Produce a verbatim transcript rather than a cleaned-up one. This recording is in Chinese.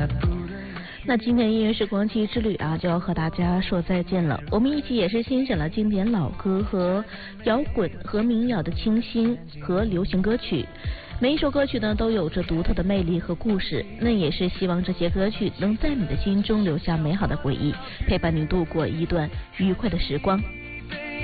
那今天音乐时光机之旅啊，就要和大家说再见了。我们一起也是欣赏了经典老歌和摇滚和民谣的清新和流行歌曲。每一首歌曲呢都有着独特的魅力和故事，那也是希望这些歌曲能在你的心中留下美好的回忆，陪伴你度过一段愉快的时光。